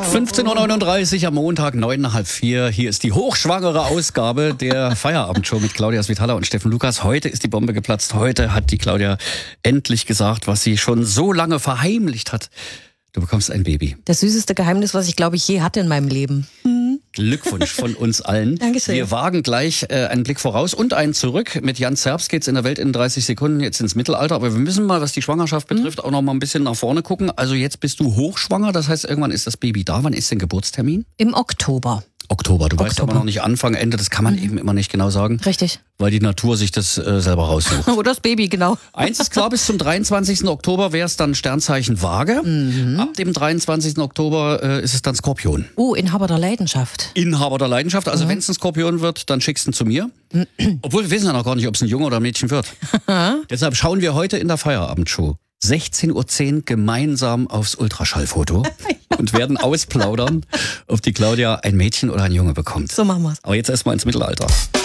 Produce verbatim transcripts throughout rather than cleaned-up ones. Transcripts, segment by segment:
fünfzehn Uhr neununddreißig am Montag, neun nach halb vier. Hier ist die hochschwangere Ausgabe der Feierabendshow mit Claudia Svitala und Steffen Lukas. Heute ist die Bombe geplatzt. Heute hat die Claudia endlich gesagt, was sie schon so lange verheimlicht hat. Du bekommst ein Baby. Das süßeste Geheimnis, was ich, glaube ich, je hatte in meinem Leben. Hm. Glückwunsch von uns allen. Dankeschön. Wir wagen gleich äh, einen Blick voraus und einen zurück. Mit Jan Zerbst geht's in der Welt in dreißig Sekunden jetzt ins Mittelalter. Aber wir müssen mal, was die Schwangerschaft betrifft, mhm. auch noch mal ein bisschen nach vorne gucken. Also jetzt bist du hochschwanger, das heißt, irgendwann ist das Baby da. Wann ist denn Geburtstermin? Im Oktober. Oktober. Du Oktober. weißt aber noch nicht Anfang, Ende. Das kann man mhm. eben immer nicht genau sagen. Richtig. Weil die Natur sich das äh, selber raussucht. Oder das Baby, genau. Eins ist klar, bis zum dreiundzwanzigsten Oktober wäre es dann Sternzeichen Waage. Mhm. Ab dem dreiundzwanzigsten Oktober äh, ist es dann Skorpion. Oh, Inhaber der Leidenschaft. Inhaber der Leidenschaft. Also Mhm. wenn es ein Skorpion wird, dann schickst du ihn zu mir. Obwohl wir wissen ja noch gar nicht, ob es ein Junge oder ein Mädchen wird. Deshalb schauen wir heute in der Feierabendshow sechzehn Uhr zehn gemeinsam aufs Ultraschallfoto und werden ausplaudern, ob die Claudia ein Mädchen oder ein Junge bekommt. So machen wir's. Aber jetzt erstmal ins Mittelalter.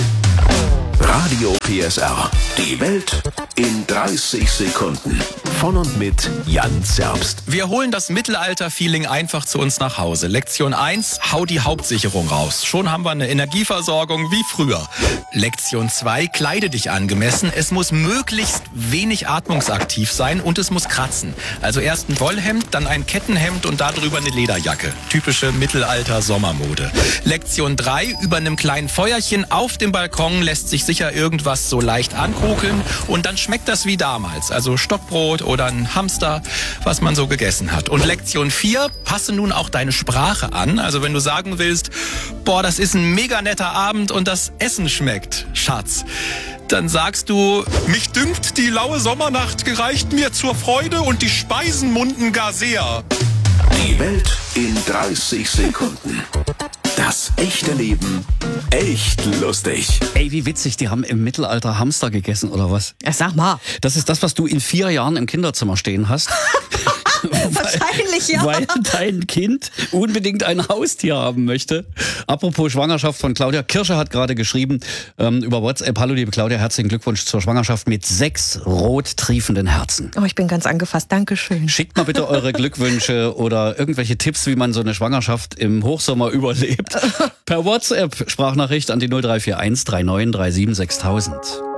Radio P S R. Die Welt in dreißig Sekunden. Von und mit Jan Zerbst. Wir holen das Mittelalter-Feeling einfach zu uns nach Hause. Lektion eins, hau die Hauptsicherung raus. Schon haben wir eine Energieversorgung wie früher. Lektion zwei, kleide dich angemessen. Es muss möglichst wenig atmungsaktiv sein und es muss kratzen. Also erst ein Wollhemd, dann ein Kettenhemd und darüber eine Lederjacke. Typische Mittelalter-Sommermode. Lektion drei, über einem kleinen Feuerchen auf dem Balkon lässt sich sicher irgendwas so leicht ankokeln und dann schmeckt das wie damals. Also Stockbrot oder ein Hamster, was man so gegessen hat. Und Lektion vier, passe nun auch deine Sprache an. Also wenn du sagen willst, boah, das ist ein mega netter Abend und das Essen schmeckt, Schatz, dann sagst du, mich dünkt, die laue Sommernacht gereicht mir zur Freude und die Speisen munden gar sehr. Die Welt in dreißig Sekunden. Das echte Leben echt lustig. Ey, wie witzig, die haben im Mittelalter Hamster gegessen, oder was? Ja, sag mal. Das ist das, was du in vier Jahren im Kinderzimmer stehen hast. Wahrscheinlich, ja. Weil dein Kind unbedingt ein Haustier haben möchte. Apropos Schwangerschaft von Claudia. Kirsche hat gerade geschrieben ähm, über WhatsApp. Hallo liebe Claudia, herzlichen Glückwunsch zur Schwangerschaft mit sechs rot triefenden Herzen. Oh, ich bin ganz angefasst. Dankeschön. Schickt mal bitte eure Glückwünsche oder irgendwelche Tipps, wie man so eine Schwangerschaft im Hochsommer überlebt. Per WhatsApp Sprachnachricht an die null drei vier eins drei neun drei sieben sechstausend.